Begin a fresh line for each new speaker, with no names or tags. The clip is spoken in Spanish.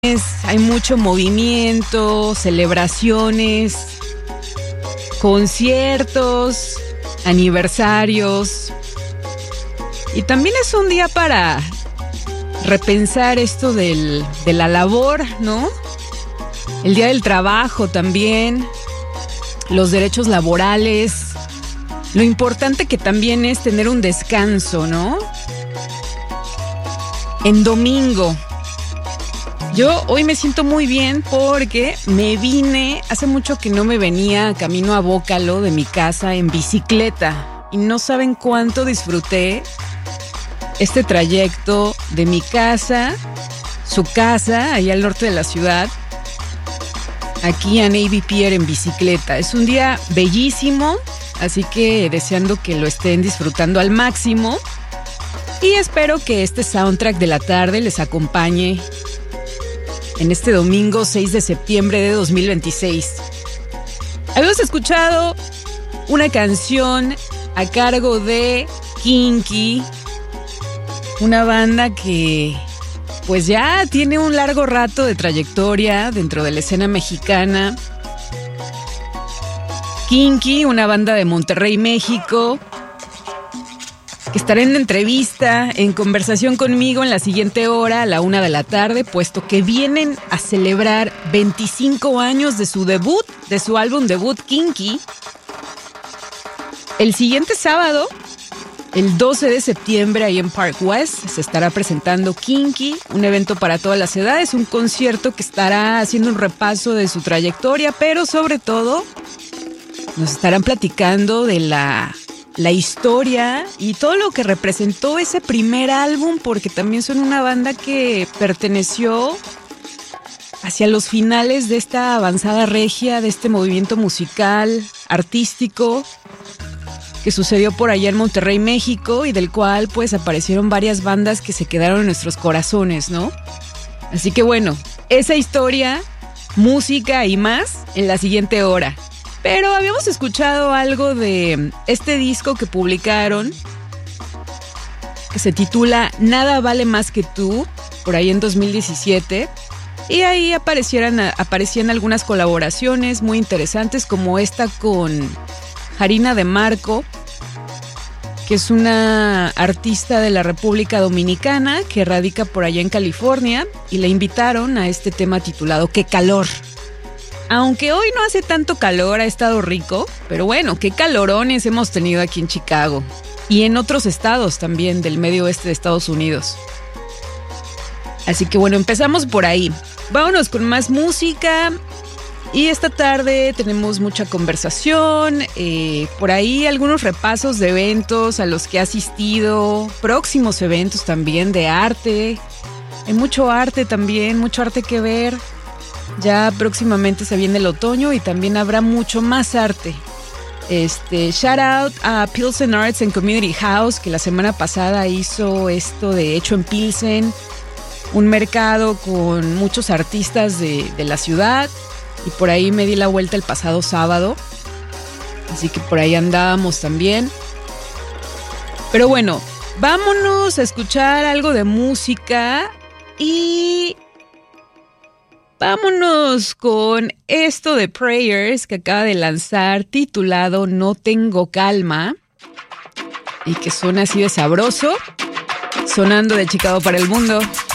Hay mucho movimiento, celebraciones, conciertos, aniversarios. Y también es un día para repensar esto de la labor, ¿no? El día del trabajo también, los derechos laborales, lo importante que también es tener un descanso, ¿no? En domingo. Yo hoy me siento muy bien porque me vine, hace mucho que no me venía camino a Bócalo de mi casa en bicicleta y no saben cuánto disfruté este trayecto de mi casa, su casa, allá al norte de la ciudad, aquí a Navy Pier en bicicleta. Es un día bellísimo, así que deseando que lo estén disfrutando al máximo y espero que este soundtrack de la tarde les acompañe en este domingo 6 de septiembre de 2026. Habíamos escuchado una canción a cargo de Kinky, una banda que pues ya tiene un largo rato de trayectoria dentro de la escena mexicana. Kinky, una banda de Monterrey, México, que estará en entrevista, en conversación conmigo en la siguiente hora a la 1 de la tarde, puesto que vienen a celebrar 25 años de su debut, de su álbum debut Kinky. El siguiente sábado, el 12 de septiembre, ahí en Park West, se estará presentando Kinky, un evento para todas las edades, un concierto que estará haciendo un repaso de su trayectoria, pero sobre todo nos estarán platicando de la historia y todo lo que representó ese primer álbum, porque también son una banda que perteneció hacia los finales de esta avanzada regia, de este movimiento musical, artístico, que sucedió por allá en Monterrey, México, y del cual pues aparecieron varias bandas que se quedaron en nuestros corazones, ¿no? Así que bueno, esa historia, música y más en la siguiente hora. Pero habíamos escuchado algo de este disco que publicaron, que se titula Nada vale más que tú, por ahí en 2017. Y ahí aparecían algunas colaboraciones muy interesantes, como esta con Jarina de Marco, que es una artista de la República Dominicana que radica por allá en California, y la invitaron a este tema titulado Qué calor. Aunque hoy no hace tanto calor, ha estado rico, pero bueno, qué calorones hemos tenido aquí en Chicago y en otros estados también del medio oeste de Estados Unidos. Así que bueno, empezamos por ahí. Vámonos con más música y esta tarde tenemos mucha conversación, por ahí algunos repasos de eventos a los que he asistido, próximos eventos también de arte. Hay mucho arte también, mucho arte que ver. Ya próximamente se viene el otoño y también habrá mucho más arte. Shout out a Pilsen Arts and Community House, que la semana pasada hizo esto de Hecho en Pilsen, un mercado con muchos artistas de la ciudad, y por ahí me di la vuelta el pasado sábado, así que por ahí andábamos también. Pero bueno, vámonos a escuchar algo de música y vámonos con esto de Prayers que acaba de lanzar, titulado No tengo calma, y que suena así de sabroso, sonando de Chicago para el mundo.